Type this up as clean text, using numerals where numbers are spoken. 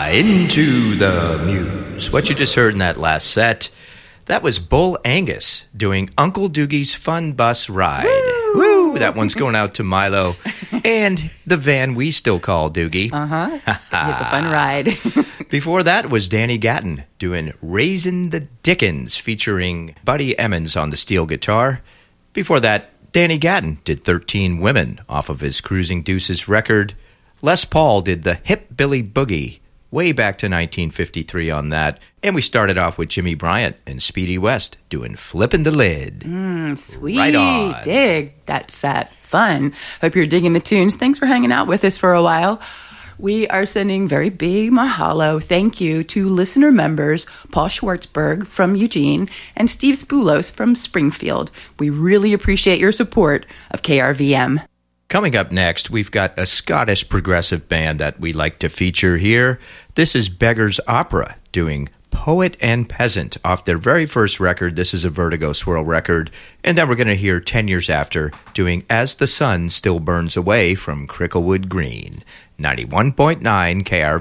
Into the Muse. What you just heard in that last set, that was Bull Angus doing Uncle Doogie's Fun Bus Ride. Woo! That one's going out to Milo and the van we still call Doogie. It's a fun ride. Before that was Danny Gatton doing Raisin the Dickens featuring Buddy Emmons on the steel guitar. Before that, Danny Gatton did 13 Women off of his Cruising Deuces record. Les Paul did the Hip Billy Boogie way back to 1953 on that. And we started off with Jimmy Bryant and Speedy West doing Flippin' the Lid. Sweet. Right on. Dig that set. Fun. Hope you're digging the tunes. Thanks for hanging out with us for a while. We are sending very big mahalo thank you to listener members Paul Schwartzberg from Eugene and Steve Spoulos from Springfield. We really appreciate your support of KRVM. Coming up next, we've got a Scottish progressive band that we like to feature here. This is Beggars Opera doing Poet and Peasant off their very first record. This is a Vertigo Swirl record. And then we're going to hear 10 years after doing As the Sun Still Burns Away from Cricklewood Green. 91.9 KRVM.